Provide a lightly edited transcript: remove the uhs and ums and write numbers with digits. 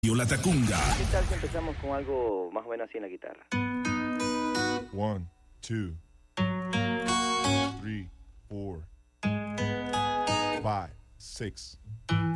La Tacunga. ¿Qué tal si empezamos con algo más o menos así en la guitarra? 1, 2, 3, 4, 5, 6.